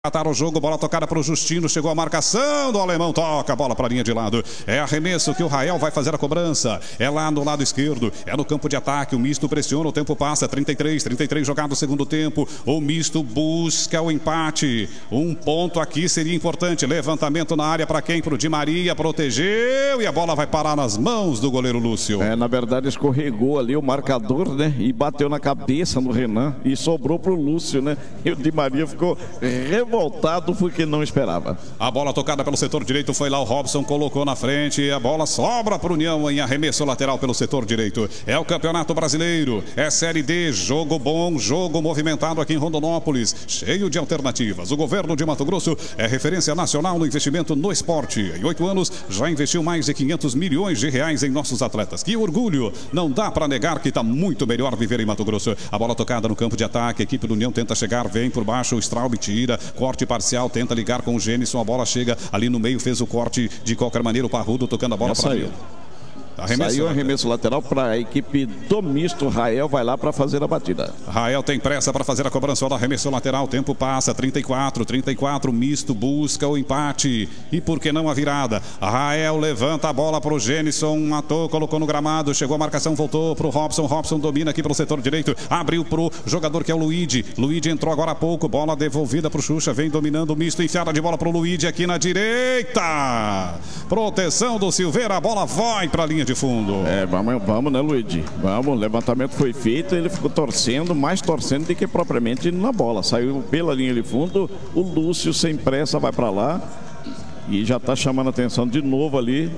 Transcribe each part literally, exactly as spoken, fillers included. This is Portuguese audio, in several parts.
Matar o jogo, bola tocada para o Justino, chegou a marcação do alemão, toca a bola para a linha de lado, é arremesso que o Rael vai fazer a cobrança, é lá no lado esquerdo, é no campo de ataque, o misto pressiona, o tempo passa, trinta e três, trinta e três jogado o segundo tempo, o misto busca o empate, um ponto aqui seria importante, levantamento na área para quem? Para o Di Maria, protegeu e a bola vai parar nas mãos do goleiro Lúcio. É, na verdade escorregou ali o marcador, né, e bateu na cabeça do Renan e sobrou para o Lúcio, né, e o Di Maria ficou voltado porque não esperava. A bola tocada pelo setor direito foi lá, o Robson colocou na frente, a bola sobra para o União em arremesso lateral pelo setor direito. É o Campeonato Brasileiro, é Série D, jogo bom, jogo movimentado aqui em Rondonópolis, cheio de alternativas. O governo de Mato Grosso é referência nacional no investimento no esporte. Em oito anos já investiu mais de quinhentos milhões de reais em nossos atletas. Que orgulho! Não dá para negar que está muito melhor viver em Mato Grosso. A bola tocada no campo de ataque, a equipe do União tenta chegar, vem por baixo, o Straub tira, corte parcial, tenta ligar com o Gênison, a bola chega ali no meio, fez o corte de qualquer maneira, o Parrudo tocando a bola para ele. Arremesso Saiu arremesso lateral para a equipe do misto. Rael vai lá para fazer a batida. Rael tem pressa para fazer a cobrança do arremesso lateral. Tempo passa, trinta e quatro, trinta e quatro. Misto busca o empate. E por que não a virada? Rael levanta a bola para o Gênison. Matou, colocou no gramado. Chegou a marcação, voltou para o Robson. Robson domina aqui pelo setor direito. Abriu para o jogador que é o Luigi. Luigi entrou agora há pouco. Bola devolvida para o Xuxa. Vem dominando o misto. Enfiada de bola para o Luigi aqui na direita. Proteção do Silveira. A bola vai para a linha de fundo. É, vamos, vamos, né, Luigi? Vamos, o levantamento foi feito, ele ficou torcendo, mais torcendo do que propriamente na bola. Saiu pela linha de fundo, o Lúcio sem pressa vai para lá e já está chamando a atenção de novo ali.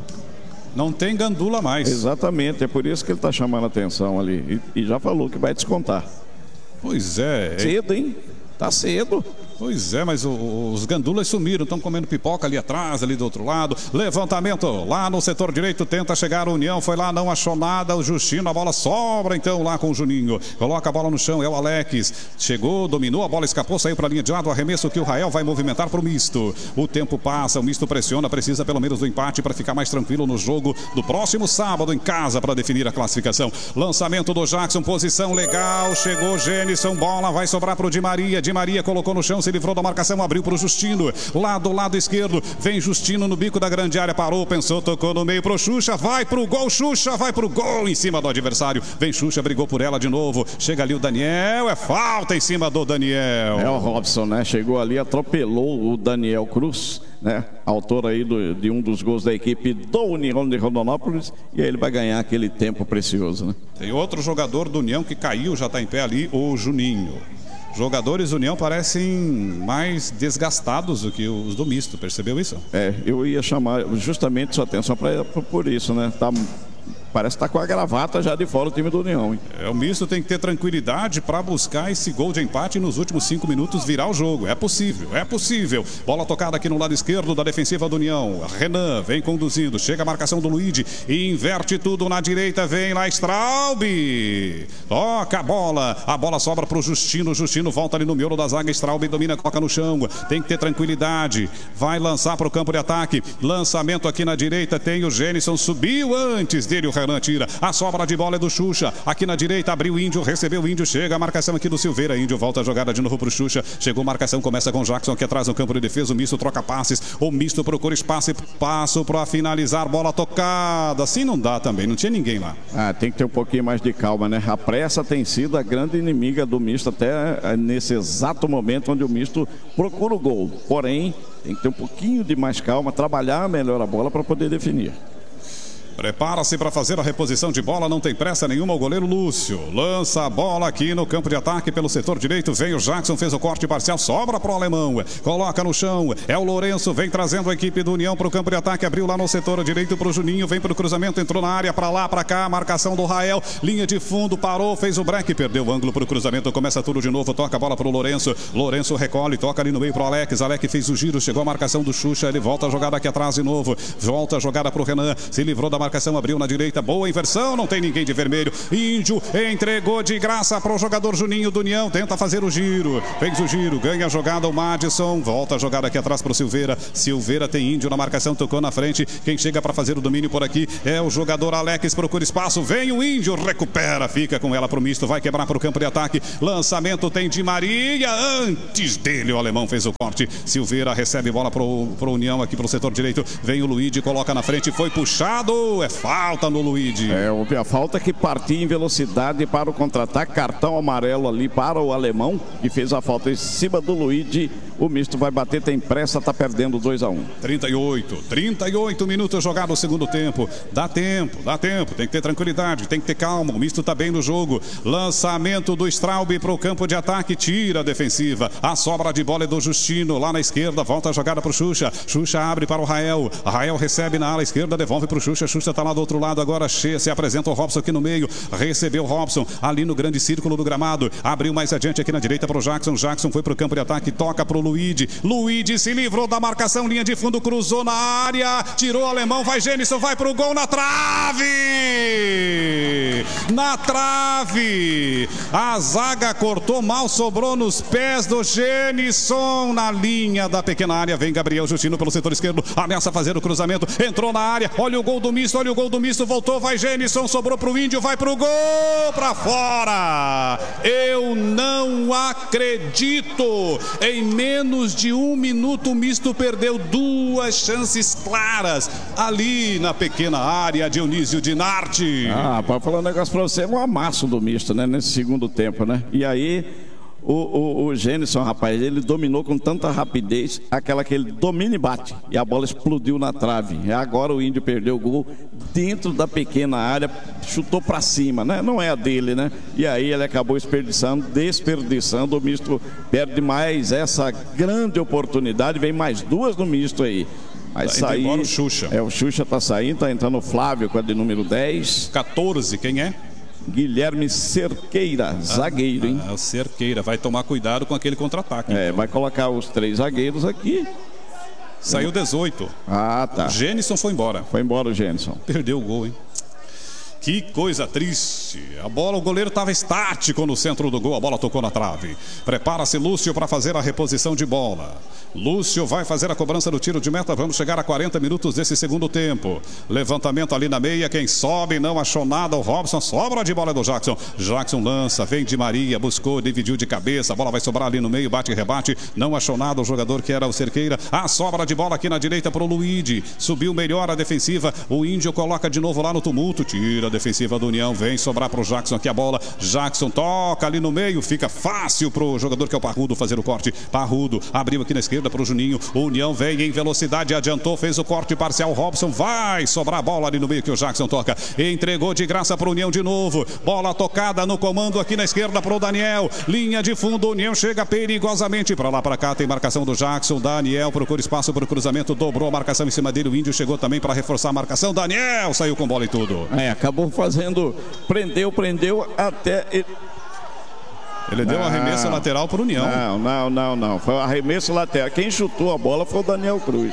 Não tem gandula mais. Exatamente, é por isso que ele está chamando a atenção ali e, e já falou que vai descontar. Pois é. Cedo, hein? Tá cedo. Pois é, mas o, os gandulas sumiram, estão comendo pipoca ali atrás, ali do outro lado. Levantamento lá no setor direito, tenta chegar a União, foi lá, não achou nada. O Justino, a bola sobra então lá com o Juninho. Coloca a bola no chão, é o Alex. Chegou, dominou, a bola escapou, saiu para a linha de lado. Arremesso que o Rael vai movimentar para o misto. O tempo passa, o misto pressiona, precisa pelo menos do empate para ficar mais tranquilo no jogo do próximo sábado em casa para definir a classificação. Lançamento do Jackson, posição legal. Chegou Gênison, bola vai sobrar para o Di Maria. Di Maria colocou no chão, se livrou da marcação, abriu para o Justino, lá do lado esquerdo, vem Justino no bico da grande área, parou, pensou, tocou no meio pro Xuxa, vai pro gol, Xuxa, vai pro gol em cima do adversário, vem Xuxa, brigou por ela de novo, chega ali o Daniel, é falta em cima do Daniel. É o Robson, né, chegou ali, atropelou o Daniel Cruz, né, autor aí do, de um dos gols da equipe do União de Rondonópolis, e aí ele vai ganhar aquele tempo precioso, né. Tem outro jogador do União que caiu, já está em pé ali, o Juninho. Jogadores União parecem mais desgastados do que os do misto, percebeu isso? É, eu ia chamar justamente sua atenção para por isso, né? Tá, parece que tá com a gravata já de fora o time do União, hein? É, o misto tem que ter tranquilidade para buscar esse gol de empate e nos últimos cinco minutos virar o jogo. É possível, é possível. Bola tocada aqui no lado esquerdo da defensiva do União. Renan vem conduzindo, chega a marcação do Luigi e inverte tudo na direita, vem lá Straub. Toca a bola, a bola sobra para o Justino, Justino volta ali no miolo da zaga, Straub domina, coloca no chão. Tem que ter tranquilidade, vai lançar para o campo de ataque. Lançamento aqui na direita, tem o Gênison, subiu antes dele o Renan tira, a sobra de bola é do Xuxa, aqui na direita abriu o Índio, recebeu o Índio, chega a marcação aqui do Silveira, Índio volta a jogada de novo pro Xuxa, chegou a marcação, começa com o Jackson aqui atrás no campo de defesa, o misto troca passes, o misto procura espaço e passo para finalizar, bola tocada, assim não dá também, não tinha ninguém lá. Ah, tem que ter um pouquinho mais de calma, né? A pressa tem sido a grande inimiga do misto até nesse exato momento onde o misto procura o gol, porém tem que ter um pouquinho de mais calma, trabalhar melhor a bola para poder definir. Prepara-se para fazer a reposição de bola, não tem pressa nenhuma o goleiro Lúcio. Lança a bola aqui no campo de ataque pelo setor direito, vem o Jackson, fez o corte parcial, sobra para o alemão, coloca no chão, é o Lourenço, vem trazendo a equipe do União para o campo de ataque, abriu lá no setor direito para o Juninho, vem para o cruzamento, entrou na área, para lá, para cá, marcação do Rael, linha de fundo, parou, fez o break, perdeu o ângulo para o cruzamento, começa tudo de novo, toca a bola para o Lourenço, Lourenço recolhe, toca ali no meio para o Alex, Alex fez o giro, chegou a marcação do Xuxa, ele volta a jogada aqui atrás de novo, volta a jogada para o Renan, se livrou da marcação, abriu na direita, boa inversão, não tem ninguém de vermelho. Índio entregou de graça para o jogador Juninho do União, tenta fazer o giro, fez o giro, ganha a jogada o Madison, volta a jogada aqui atrás para o Silveira. Silveira tem Índio na marcação, tocou na frente. Quem chega para fazer o domínio por aqui é o jogador Alex, procura espaço, vem o Índio, recupera, fica com ela pro misto, vai quebrar para o campo de ataque. Lançamento tem Di Maria, antes dele o alemão fez o corte. Silveira recebe bola pro, pro União aqui pro setor direito, vem o Luigi, coloca na frente, foi puxado, é falta no Luigi. É, houve a falta que partiu em velocidade para o contra-ataque, cartão amarelo ali para o alemão, que fez a falta em cima do Luigi. O misto vai bater, tem pressa, tá perdendo dois a um. trinta e oito, trinta e oito minutos jogado no segundo tempo. Dá tempo, dá tempo, tem que ter tranquilidade, tem que ter calma. O misto tá bem no jogo. Lançamento do Straub para o campo de ataque, tira a defensiva. A sobra de bola é do Justino, lá na esquerda, volta a jogada pro Xuxa. Xuxa abre para o Rael. Rael recebe na ala esquerda, devolve pro Xuxa. Xuxa tá lá do outro lado, agora se apresenta o Robson aqui no meio. Recebeu o Robson ali no grande círculo do gramado. Abriu mais adiante aqui na direita pro Jackson. Jackson foi pro campo de ataque, toca pro Luigi. Luigi se livrou da marcação, linha de fundo, cruzou na área, tirou o alemão, vai Gênison, vai pro gol, na trave! Na trave! A zaga cortou mal, sobrou nos pés do Gênison, na linha da pequena área, vem Gabriel Justino pelo setor esquerdo, ameaça fazer o cruzamento, entrou na área, olha o gol do misto, olha o gol do misto, voltou, vai Gênison, sobrou pro Índio, vai pro gol, pra fora! Eu não acredito! Em menos de um minuto o misto perdeu duas chances claras ali na pequena área. Dionísio Dinardi. Ah, para falar um negócio para você, é um amasso do misto, né? Nesse segundo tempo, né? E aí o, o, o Gênison, rapaz, ele dominou com tanta rapidez, aquela que ele domina e bate, e a bola explodiu na trave. E agora o Índio perdeu o gol dentro da pequena área, chutou para cima, né? Não é a dele, né? E aí ele acabou desperdiçando, desperdiçando. O misto perde mais essa grande oportunidade, vem mais duas no misto aí. Vai sair embora o Xuxa. É, o Xuxa tá saindo, tá entrando o Flávio com a de número dez. quatorze, quem é? Guilherme Cerqueira, ah, zagueiro, hein? Ah, o Cerqueira, vai tomar cuidado com aquele contra-ataque. É, então. Vai colocar os três zagueiros aqui. Saiu dezoito. Ah, tá. O Gênison foi embora. Foi embora o Gênison. Perdeu o gol, hein? Que coisa triste. A bola, o goleiro estava estático no centro do gol. A bola tocou na trave. Prepara-se Lúcio para fazer a reposição de bola. Lúcio vai fazer a cobrança do tiro de meta. Vamos chegar a quarenta minutos desse segundo tempo. Levantamento ali na meia. Quem sobe não achou nada. O Robson, sobra de bola do Jackson. Jackson lança, vem de Maria, buscou, dividiu de cabeça. A bola vai sobrar ali no meio, bate e rebate. Não achou nada o jogador que era o Cerqueira. A sobra de bola aqui na direita para o Luigi. Subiu melhor a defensiva. O Índio coloca de novo lá no tumulto. Tira a defensiva do União. Vem sobrar para o Jackson aqui a bola. Jackson toca ali no meio. Fica fácil para o jogador que é o Parrudo fazer o corte. Parrudo abriu aqui na esquerda para o Juninho. O União vem em velocidade, adiantou, fez o corte parcial. Robson vai sobrar a bola ali no meio que o Jackson toca. Entregou de graça para o União de novo. Bola tocada no comando aqui na esquerda para o Daniel. Linha de fundo, o União chega perigosamente para lá para cá. Tem marcação do Jackson. Daniel procura espaço para o cruzamento. Dobrou a marcação em cima dele. O Índio chegou também para reforçar a marcação. Daniel saiu com bola e tudo. É, acabou fazendo. Prendeu, prendeu até. Ele deu um arremesso lateral para o União. Não, não, não, não. Foi um arremesso lateral. Quem chutou a bola foi o Daniel Cruz.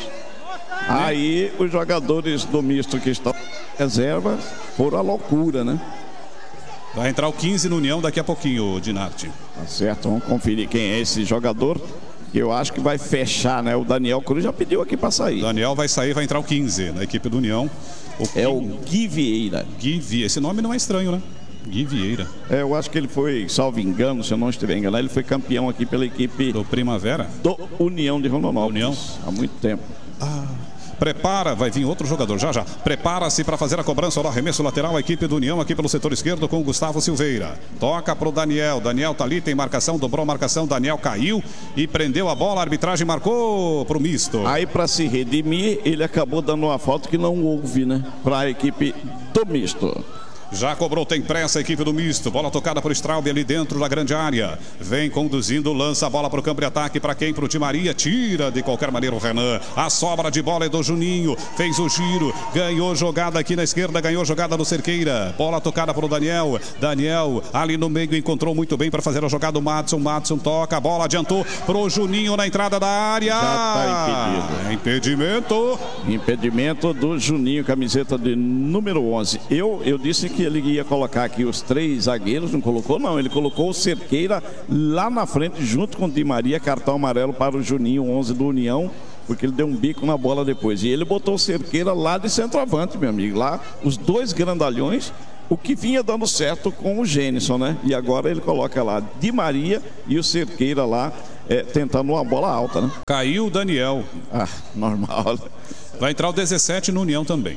Aí os jogadores do misto que estão em reserva foram a loucura, né? Vai entrar o quinze no União daqui a pouquinho, Dinardi. Tá certo, vamos conferir quem é esse jogador. Eu acho que vai fechar, né? O Daniel Cruz já pediu aqui para sair. O Daniel vai sair, vai entrar o quinze na equipe do União. O é o Gui Vieira. Gui Vieira. Esse nome não é estranho, né? Gui Vieira. É, eu acho que ele foi, salvo engano, se eu não estiver enganado, ele foi campeão aqui pela equipe do Primavera? Do União de Rondonópolis. União? Há muito tempo. Ah. Prepara, vai vir outro jogador já já. Prepara-se para fazer a cobrança do arremesso lateral. A equipe do União aqui pelo setor esquerdo com o Gustavo Silveira. Toca para o Daniel. Daniel tá ali, tem marcação, dobrou a marcação. Daniel caiu e prendeu a bola. A arbitragem marcou para o misto. Aí para se redimir, ele acabou dando uma falta que não houve, né? Para a equipe do misto. Já cobrou, tem pressa a equipe do misto. Bola tocada por Straub ali dentro da grande área. Vem conduzindo, lança a bola para o campo de ataque. Para quem? Para o Di Maria. Tira de qualquer maneira o Renan. A sobra de bola é do Juninho. Fez o giro. Ganhou jogada aqui na esquerda. Ganhou jogada do Cerqueira. Bola tocada para o Daniel. Daniel ali no meio encontrou muito bem para fazer a jogada. O Madson. Madson toca. A bola adiantou para o Juninho na entrada da área. Já está impedido. Impedimento. Impedimento do Juninho, camiseta de número onze. Eu, eu disse que ele ia colocar aqui os três zagueiros, não colocou não. Ele colocou o Cerqueira lá na frente, junto com o Di Maria, cartão amarelo para o Juninho, onze do União, porque ele deu um bico na bola depois. E ele botou o Cerqueira lá de centroavante, meu amigo. Lá, os dois grandalhões, o que vinha dando certo com o Gênison, né? E agora ele coloca lá Di Maria e o Cerqueira lá, é, tentando uma bola alta, né? Caiu o Daniel. Ah, normal. Vai entrar o dezessete no União também.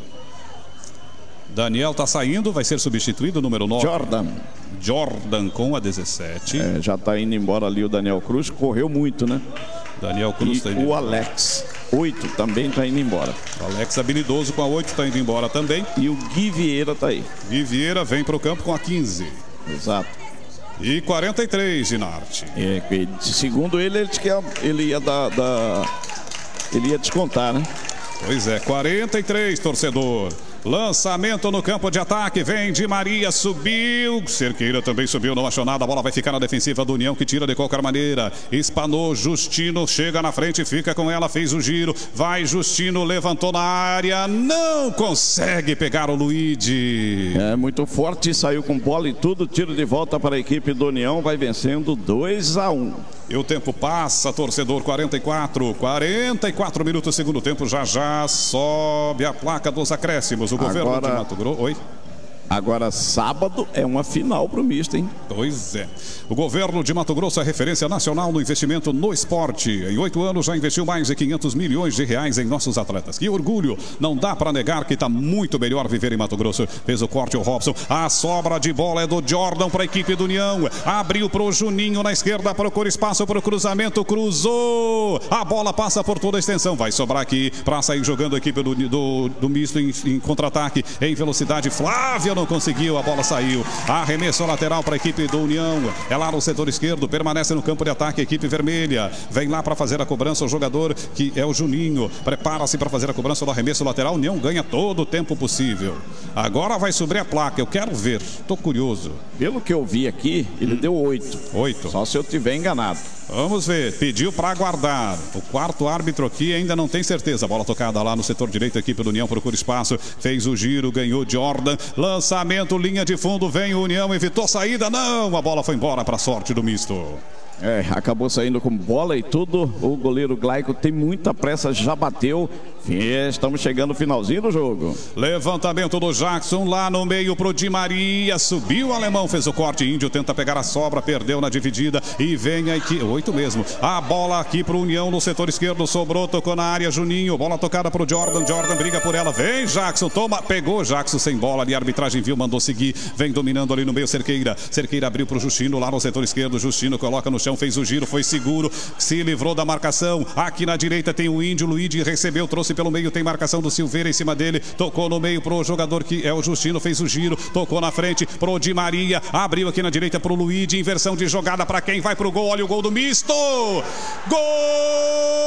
Daniel tá saindo, vai ser substituído, número nove. Jordan. Jordan com a dezessete. É, já tá indo embora ali o Daniel Cruz, correu muito, né? Daniel Cruz e tá indo o embora. Alex, oito, também tá indo embora. O Alex habilidoso com a oito tá indo embora também. E o Gui Vieira tá aí. Gui Vieira vem pro campo com a quinze. Exato. E quarenta e três, Ginarte. É, segundo ele, ele, ele ia dar, dar... Ele ia descontar, né? Pois é, quarenta e três, torcedor. Lançamento no campo de ataque, vem Di Maria, subiu, Cerqueira também subiu, não achou nada, a bola vai ficar na defensiva do União, que tira de qualquer maneira, espanou, Justino chega na frente, fica com ela, fez o giro, vai Justino, levantou na área, não consegue pegar o Luigi. É muito forte, saiu com bola e tudo, tiro de volta para a equipe do União, vai vencendo dois a um. E o tempo passa, torcedor, quarenta e quatro, quarenta e quatro minutos, segundo tempo, já já sobe a placa dos acréscimos. O governo Agora... de Mato Grosso... Oi? Agora, sábado é uma final pro misto, hein? Pois é. O governo de Mato Grosso é referência nacional no investimento no esporte. Em oito anos já investiu mais de quinhentos milhões de reais em nossos atletas. Que orgulho! Não dá para negar que está muito melhor viver em Mato Grosso. Fez o corte o Robson. A sobra de bola é do Jordan para a equipe do União. Abriu para o Juninho na esquerda, procura espaço para o cruzamento. Cruzou! A bola passa por toda a extensão. Vai sobrar aqui para sair jogando a equipe do, do, do misto em, em contra-ataque. Em velocidade, Flávia não conseguiu, a bola saiu. Arremesso lateral para a equipe do União. É lá no setor esquerdo, permanece no campo de ataque a equipe vermelha. Vem lá para fazer a cobrança o jogador que é o Juninho. Prepara-se para fazer a cobrança do arremesso lateral. União ganha todo o tempo possível. Agora vai subir a placa, eu quero ver. Tô curioso. Pelo que eu vi aqui, ele hum. deu oito. Oito. Só se eu tiver enganado. Vamos ver, pediu para aguardar. O quarto árbitro aqui ainda não tem certeza. Bola tocada lá no setor direito, a equipe do União procura espaço. Fez o giro, ganhou Jordan. Lançamento, linha de fundo, vem o União, evitou saída. Não, a bola foi embora para a sorte do misto. É, acabou saindo com bola e tudo. O goleiro Glaico tem muita pressa, já bateu. Estamos chegando no finalzinho do jogo. Levantamento do Jackson lá no meio pro Di Maria. Subiu o alemão, fez o corte. Índio tenta pegar a sobra, perdeu na dividida. E vem aqui, oito mesmo. A bola aqui pro União no setor esquerdo. Sobrou, tocou na área. Juninho, bola tocada pro Jordan. Jordan briga por ela. Vem Jackson, toma, pegou Jackson sem bola ali. A arbitragem viu, mandou seguir. Vem dominando ali no meio Cerqueira. Cerqueira abriu pro Justino lá no setor esquerdo. Justino coloca no chão, fez o giro, foi seguro. Se livrou da marcação. Aqui na direita tem o Índio. Luigi recebeu, trouxe pelo meio, tem marcação do Silveira em cima dele, tocou no meio pro jogador que é o Justino, fez o giro, tocou na frente pro Di Maria, abriu aqui na direita pro Luigi, inversão de jogada para quem vai pro gol, olha o gol do misto, gol!